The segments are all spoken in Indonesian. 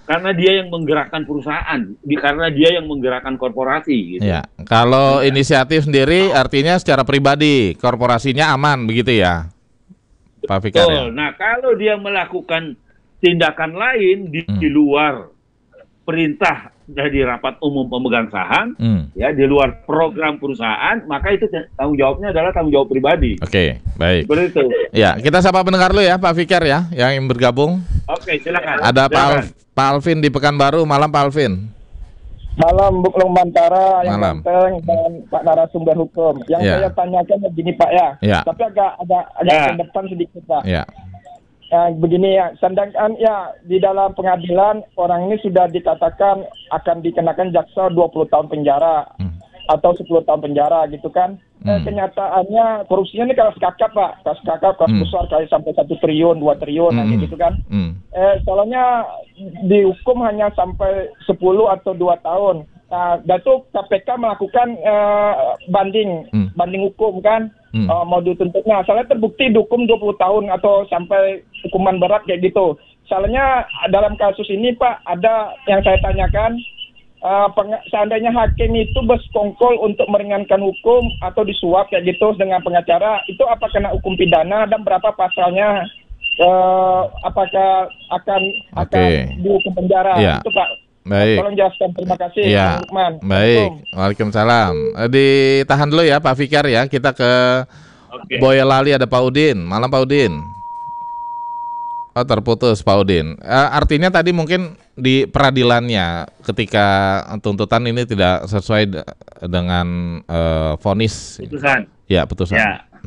karena dia yang menggerakkan perusahaan, karena dia yang menggerakkan korporasi. Gitu. Ya, kalau inisiatif sendiri artinya secara pribadi, korporasinya aman begitu ya, Pak Fikar ya? Nah, kalau dia melakukan tindakan lain di luar perintah dari rapat umum pemegang saham, ya di luar program perusahaan, maka itu tanggung jawabnya adalah tanggung jawab pribadi. Oke, baik. Seperti itu. Ya, kita sapa pendengar lu ya, Pak Fikar ya, yang bergabung. Oke, silakan. Ada Pak Alvin di Pekanbaru. Malam, Pak Alvin. Malam, Bu Mantara, yang Malam. ganteng, dan Pak narasumber hukum. Yang saya tanyakan begini Pak ya, tapi agak ke depan sedikit Pak. Ya. Begini ya, sedangkan ya di dalam pengadilan orang ini sudah dikatakan akan dikenakan jaksa 20 tahun penjara atau 10 tahun penjara gitu kan. Kenyataannya korupsinya ini kasus kakap Pak, kasus kakap, kasus besar kayak sampai 1 triliun, 2 triliun gitu kan. Soalnya dihukum hanya sampai 10 atau 2 tahun. Nah, Datuk KPK melakukan banding hukum kan, mau dituntutnya. Soalnya terbukti dihukum 20 tahun atau sampai hukuman berat kayak gitu. Soalnya dalam kasus ini Pak, ada yang saya tanyakan, seandainya hakim itu bersekongkol untuk meringankan hukum atau disuap kayak gitu dengan pengacara, itu apa kena hukum pidana dan berapa pasalnya? Apakah akan dihukum penjara? Itu Pak. Baik. Tolong jelaskan, terima kasih. Ya, baik. Waalaikumsalam. Ditahan dulu ya Pak Fikar ya. Kita ke Boyolali, ada Pak Udin. Malam Pak Udin. Oh, terputus Pak Udin. Artinya tadi mungkin di peradilannya ketika tuntutan ini tidak sesuai dengan vonis. Putusan. Ya, putusan.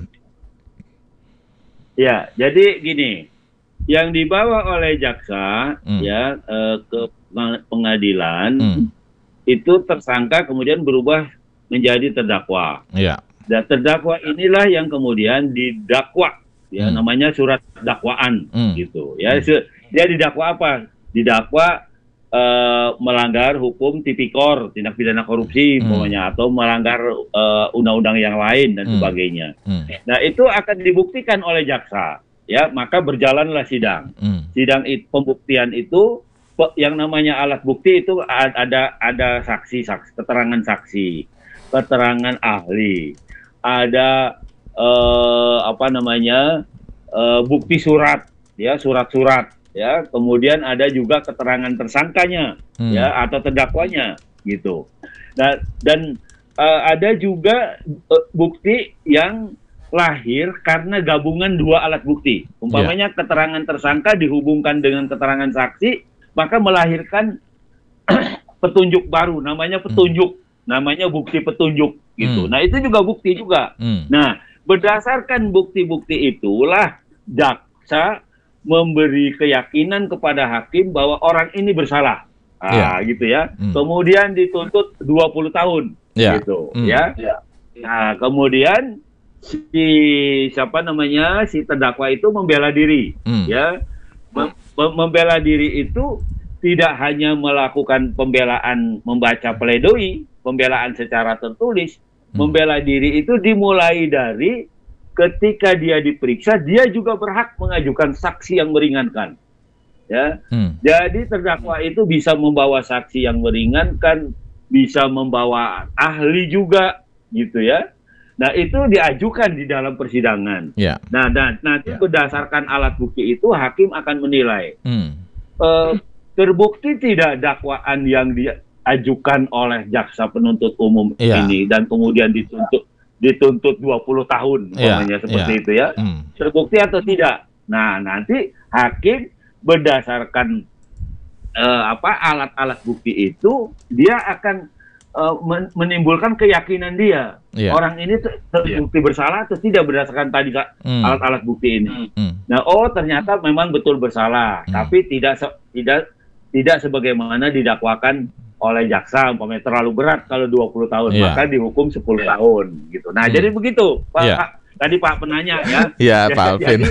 Ya, jadi gini. Yang dibawa oleh jaksa ke pengadilan itu tersangka kemudian berubah menjadi terdakwa. Dan terdakwa inilah yang kemudian didakwa, ya namanya surat dakwaan gitu. Ya, dia didakwa apa? Didakwa melanggar hukum tipikor, tindak pidana korupsi umpamanya, atau melanggar undang-undang yang lain dan sebagainya. Nah, itu akan dibuktikan oleh jaksa. Ya, maka berjalanlah sidang. Sidang pembuktian itu yang namanya alat bukti itu ada saksi, keterangan saksi, keterangan ahli, ada bukti surat, ya surat-surat, ya. Kemudian ada juga keterangan tersangkanya, ya atau terdakwanya, gitu. Nah, dan ada juga bukti yang lahir karena gabungan dua alat bukti. Umpamanya keterangan tersangka dihubungkan dengan keterangan saksi, maka melahirkan petunjuk baru, namanya petunjuk, namanya bukti petunjuk gitu. Nah, itu juga bukti juga. Nah, berdasarkan bukti-bukti itulah jaksa memberi keyakinan kepada hakim bahwa orang ini bersalah. Gitu ya. Kemudian dituntut 20 tahun gitu, ya. Nah, kemudian si terdakwa itu membela diri, ya. Membela diri itu tidak hanya melakukan pembelaan membaca pledoi, pembelaan secara tertulis. Membela diri itu dimulai dari ketika dia diperiksa, dia juga berhak mengajukan saksi yang meringankan. Ya. Jadi terdakwa itu bisa membawa saksi yang meringankan, bisa membawa ahli juga, gitu ya. Nah, itu diajukan di dalam persidangan. Nah, dan nanti berdasarkan alat bukti itu hakim akan menilai. Terbukti tidak dakwaan yang diajukan oleh jaksa penuntut umum ini dan kemudian dituntut 20 tahun umpamanya seperti itu ya. Terbukti atau tidak. Nah, nanti hakim berdasarkan alat-alat bukti itu dia akan menimbulkan keyakinan dia orang ini terbukti bersalah atau tidak berdasarkan tadi alat-alat bukti ini. Nah, ternyata memang betul bersalah, tapi tidak sebagaimana didakwakan oleh jaksa, umpamanya terlalu berat kalau 20 tahun, maka dihukum 10 tahun gitu. Nah, jadi begitu Pak. Tadi Pak penanya ya. Iya, Pak Alvin.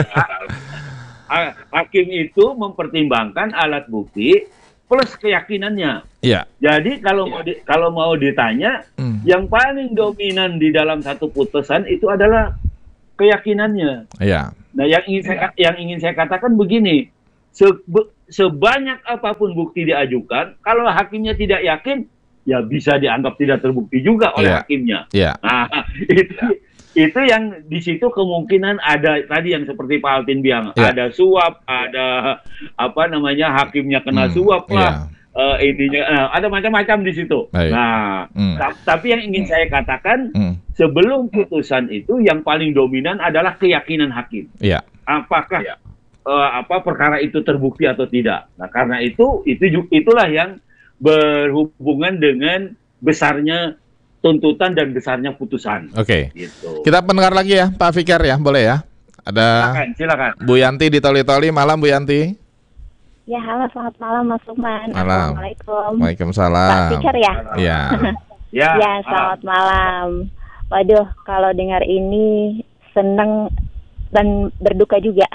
Hakim itu mempertimbangkan alat bukti plus keyakinannya. Jadi kalau mau ditanya, yang paling dominan di dalam satu putusan itu adalah keyakinannya. Nah, yang ingin saya katakan begini, sebanyak apapun bukti diajukan, kalau hakimnya tidak yakin, ya bisa dianggap tidak terbukti juga oleh hakimnya. Nah, itu yang di situ kemungkinan ada tadi yang seperti Pak Alvin bilang, ada suap, ada hakimnya kena suap lah. Ada macam-macam di situ. Nah, tapi yang ingin saya katakan, sebelum putusan itu yang paling dominan adalah keyakinan hakim. Apakah perkara itu terbukti atau tidak. Nah, karena itulah yang berhubungan dengan besarnya tuntutan dan besarnya putusan. Gitu. Kita pendengar lagi ya, Pak Fikar ya, boleh ya? Ada silakan. Bu Yanti di Toli-Toli. Malam Bu Yanti. Ya, halo, selamat malam Mas Lukman. Malam. Assalamualaikum. Waalaikumsalam. Pak Fikar ya? Iya. Ya, selamat malam. Waduh, kalau dengar ini senang dan berduka juga.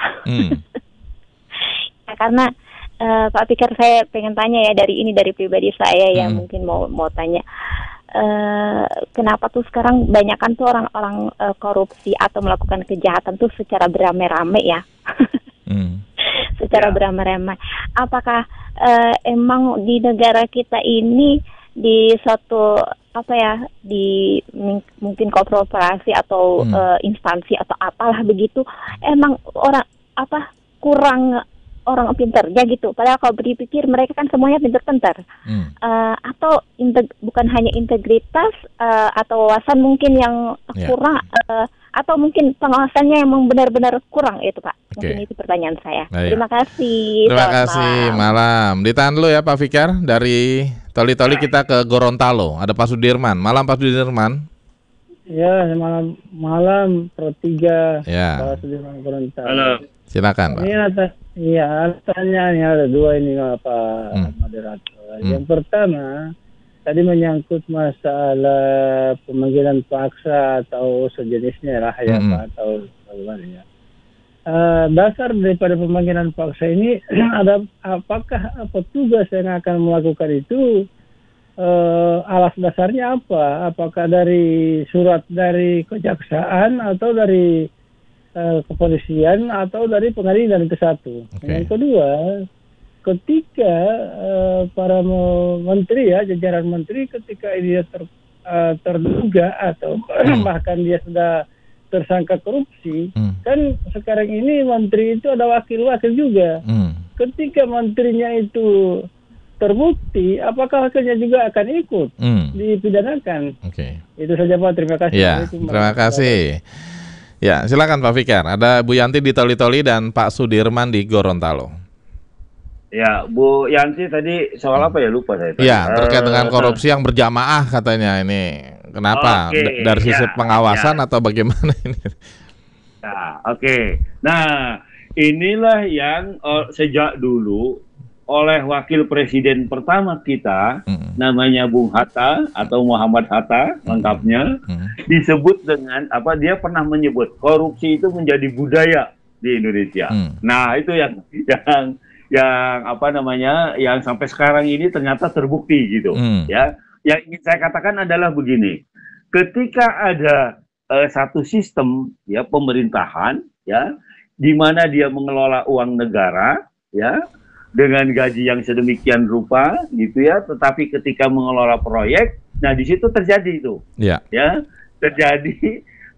Ya, karena Pak Fikar, saya pengen tanya ya, dari pribadi saya yang mungkin mau tanya. Kenapa tuh sekarang banyakan tuh orang-orang korupsi atau melakukan kejahatan tuh secara beramai-ramai ya? Secara beramai-ramai. Apakah emang di negara kita ini di suatu mungkin korporasi atau instansi atau apalah begitu, emang kurang orang pintarnya gitu. Padahal kalau dipikir mereka kan semuanya pintar-pintar. Atau bukan hanya integritas atau wawasan mungkin yang kurang, atau mungkin pengawasannya emang benar-benar kurang itu Pak. Mungkin itu pertanyaan saya. Terima kasih. Terima kasih. Malam. Ditahan dulu ya Pak Fikar. Dari Toli-Toli kita ke Gorontalo. Ada Pak Sudirman. Malam Pak Sudirman. Ya, malam Pro 3. Ya. Pak Sudirman Gorontalo. Halo. Silakan Pak. Ini ada dua ini Pak moderator. Yang pertama, tadi menyangkut masalah pemanggilan paksa atau sejenisnya lah ya Pak, atau bagaimana ya. Dasar daripada pemanggilan paksa ini apakah petugas yang akan melakukan itu, alas dasarnya apa? Apakah dari surat dari kejaksaan atau dari kepolisian atau dari pengadilan, itu satu. Yang kedua, ketika para menteri ya, jajaran menteri ketika dia terduga atau bahkan dia sudah tersangka korupsi, kan sekarang ini menteri itu ada wakil-wakil juga. Ketika menterinya itu terbukti, apakah wakilnya juga akan ikut dipidanakan? Itu saja Pak, terima kasih. Ya, terima kasih. Ya, silakan Pak Fikar. Ada Bu Yanti di Toli-Toli dan Pak Sudirman di Gorontalo. Ya, Bu Yanti tadi soal apa ya, lupa saya. Ya, terkait dengan korupsi yang berjamaah katanya ini. Kenapa? Dari sisi pengawasan atau bagaimana ini? Nah, inilah yang sejak dulu oleh wakil presiden pertama kita, namanya Bung Hatta atau Muhammad Hatta lengkapnya, disebut dengan dia pernah menyebut korupsi itu menjadi budaya di Indonesia. Nah, itu yang yang sampai sekarang ini ternyata terbukti gitu. Ya, yang ingin saya katakan adalah begini. Ketika ada satu sistem ya pemerintahan ya di mana dia mengelola uang negara ya dengan gaji yang sedemikian rupa gitu ya, tetapi ketika mengelola proyek, nah di situ terjadi itu. Ya, terjadi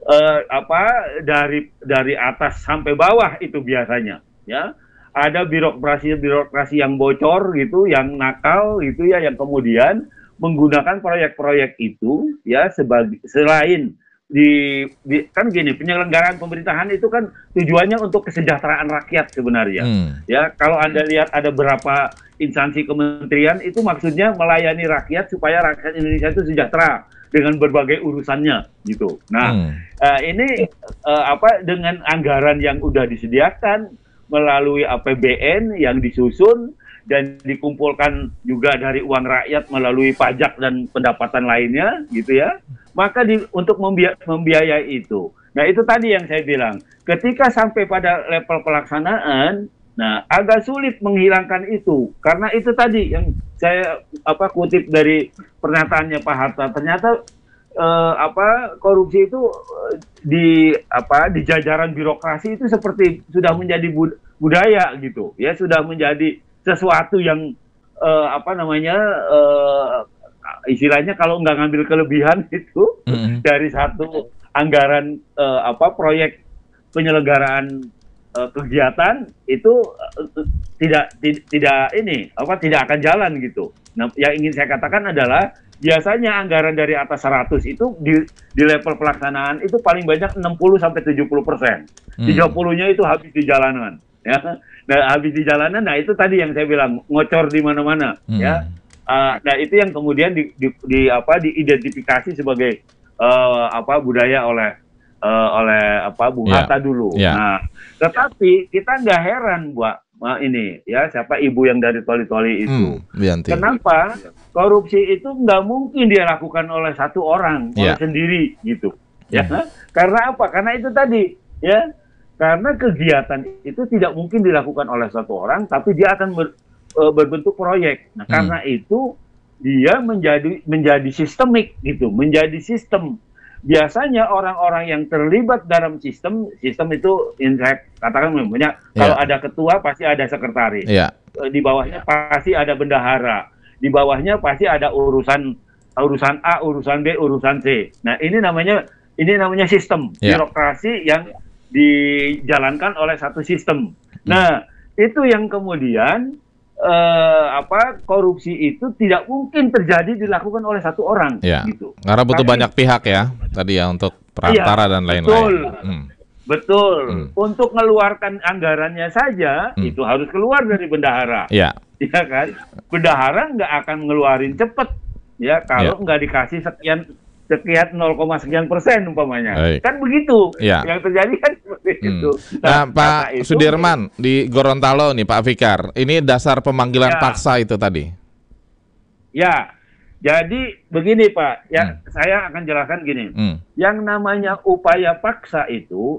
dari atas sampai bawah itu biasanya ya. Ada birokrasi yang bocor gitu, yang nakal gitu ya, yang kemudian menggunakan proyek-proyek itu ya selain kan gini, penyelenggaraan pemerintahan itu kan tujuannya untuk kesejahteraan rakyat sebenarnya. Ya, kalau Anda lihat ada berapa instansi kementerian itu maksudnya melayani rakyat supaya rakyat Indonesia itu sejahtera dengan berbagai urusannya gitu. Nah, ini dengan anggaran yang udah disediakan melalui APBN yang disusun dan dikumpulkan juga dari uang rakyat melalui pajak dan pendapatan lainnya gitu ya, maka untuk membiayai itu. Nah, itu tadi yang saya bilang, ketika sampai pada level pelaksanaan, nah agak sulit menghilangkan itu, karena itu tadi yang saya kutip dari pernyataannya Pak Hatta, ternyata korupsi itu di jajaran birokrasi itu seperti sudah menjadi budaya gitu ya, sudah menjadi sesuatu yang istilahnya kalau nggak ngambil kelebihan itu dari satu anggaran proyek penyelenggaraan kegiatan itu tidak akan jalan gitu. Nah, yang ingin saya katakan adalah biasanya anggaran dari atas 100 itu di level pelaksanaan itu paling banyak 60-70%. 30-nya itu habis di jalanan, ya. Nah, habis di jalanan, nah itu tadi yang saya bilang ngocor di mana-mana, ya. Nah, itu yang kemudian diidentifikasi sebagai budaya oleh Bung Hatta dulu. Nah, tetapi kita nggak heran, siapa ibu yang dari Toli-Toli itu. Kenapa? Korupsi itu nggak mungkin dia lakukan oleh satu orang, oleh sendiri gitu. Ya, karena apa? Karena itu tadi, ya. Karena kegiatan itu tidak mungkin dilakukan oleh satu orang, tapi dia akan berbentuk proyek. Nah, karena itu dia menjadi sistemik gitu, menjadi sistem. Biasanya orang-orang yang terlibat dalam sistem itu saya katakan banyak. Kalau ada ketua pasti ada sekretaris. Di bawahnya pasti ada bendahara. Di bawahnya pasti ada urusan A, urusan B, urusan C. Nah, ini namanya sistem birokrasi yang dijalankan oleh satu sistem. Nah, itu yang kemudian korupsi itu tidak mungkin terjadi dilakukan oleh satu orang. Gitu. Karena butuh banyak pihak ya tadi ya untuk perantara dan lain-lain. Betul. Untuk mengeluarkan anggarannya saja itu harus keluar dari bendahara. Ya kan? Bendahara nggak akan ngeluarin cepet ya kalau nggak dikasih sekian 0,sekian % umpamanya. Kan begitu. Yang terjadi kan seperti itu. Nah, Pak Sudirman di Gorontalo nih Pak Fikar, ini dasar pemanggilan paksa itu tadi. Ya, jadi begini Pak, saya akan jelaskan gini. Yang namanya upaya paksa itu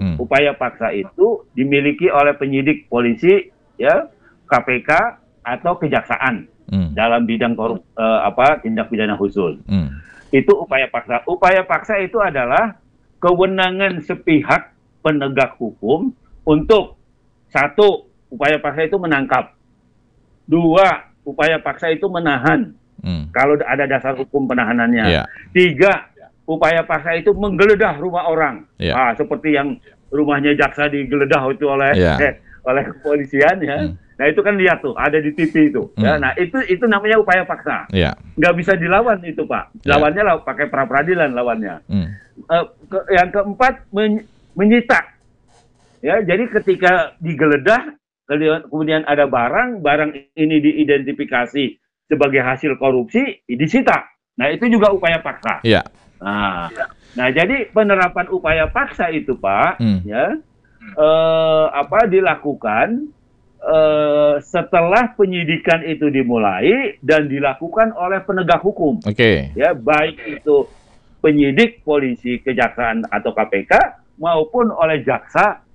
dimiliki oleh penyidik polisi, ya, KPK atau kejaksaan dalam bidang tindak pidana khusus. Itu upaya paksa. Upaya paksa itu adalah kewenangan sepihak penegak hukum untuk 1, upaya paksa itu menangkap. 2, upaya paksa itu menahan. Kalau ada dasar hukum penahanannya. 3, upaya paksa itu menggeledah rumah orang. Seperti yang rumahnya jaksa digeledah itu oleh kepolisian ya. Nah, itu kan lihat tuh, ada di TV itu. Ya, nah, itu namanya upaya paksa. Nggak bisa dilawan itu, Pak. Lawannya pakai pra-peradilan lawannya. Yang keempat, menyita. Ya, jadi ketika digeledah, kemudian ada barang ini diidentifikasi sebagai hasil korupsi, disita. Nah, itu juga upaya paksa. Nah, jadi penerapan upaya paksa itu, Pak, dilakukan setelah penyidikan itu dimulai dan dilakukan oleh penegak hukum. Ya, baik itu penyidik, polisi, kejaksaan atau KPK maupun oleh jaksa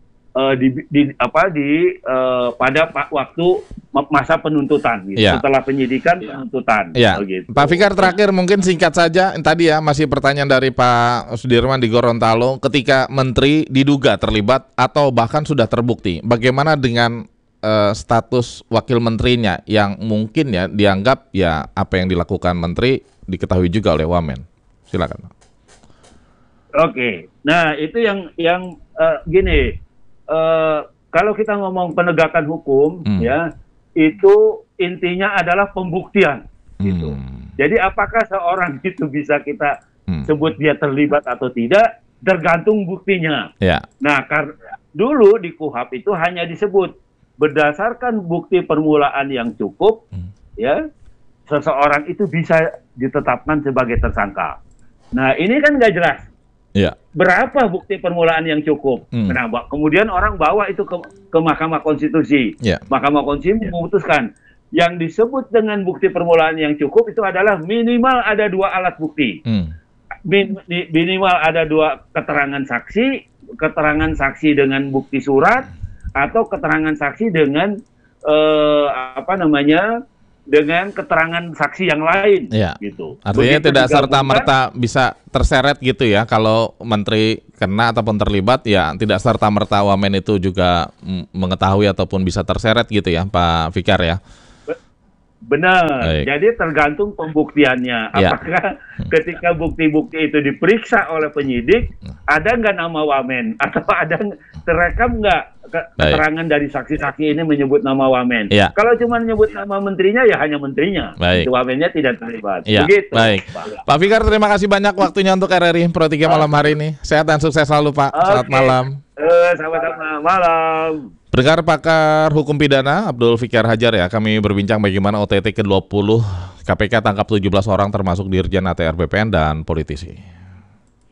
pada waktu masa penuntutan gitu. Setelah penyidikan penuntutan gitu. Pak Fikar, terakhir mungkin singkat saja tadi ya, masih pertanyaan dari Pak Sudirman di Gorontalo, ketika menteri diduga terlibat atau bahkan sudah terbukti, bagaimana dengan status wakil menterinya yang mungkin ya dianggap ya apa yang dilakukan menteri diketahui juga oleh Wamen? Silakan. Nah itu yang gini, kalau kita ngomong penegakan hukum ya, itu intinya adalah pembuktian gitu. Jadi apakah seorang itu bisa kita sebut dia terlibat atau tidak, tergantung buktinya. Nah, dulu di KUHP itu hanya disebut berdasarkan bukti permulaan yang cukup, ya, seseorang itu bisa ditetapkan sebagai tersangka. Nah, ini kan nggak jelas. Berapa bukti permulaan yang cukup? Nah, kemudian orang bawa itu ke Mahkamah Konstitusi. Mahkamah Konstitusi memutuskan yang disebut dengan bukti permulaan yang cukup itu adalah minimal ada 2 alat bukti. Minimal ada 2 keterangan saksi dengan bukti surat, atau keterangan saksi dengan dengan keterangan saksi yang lain, gitu. Artinya tidak serta-merta bisa terseret gitu ya, kalau menteri kena ataupun terlibat ya tidak serta-merta Wamen itu juga mengetahui ataupun bisa terseret gitu ya, Pak Fikar ya. Benar. Baik. Jadi tergantung pembuktiannya. Ya. Apakah ketika bukti-bukti itu diperiksa oleh penyidik, ada nggak nama wamen atau ada terekam nggak keterangan dari saksi-saksi ini menyebut nama wamen? Ya. Kalau cuma menyebut nama menterinya, ya hanya menterinya. Baik. Itu wamennya tidak terlibat. Ya. Begitu. Baik. Pak Fikar, terima kasih banyak waktunya untuk RRI Pro 3 malam hari ini. Sehat dan sukses selalu, Pak. Selamat malam. Sama-sama. Malam. Pendengar pakar hukum pidana Abdul Fikar Hajar ya, kami berbincang bagaimana OTT ke-20 KPK tangkap 17 orang termasuk Dirjen ATR BPN dan politisi.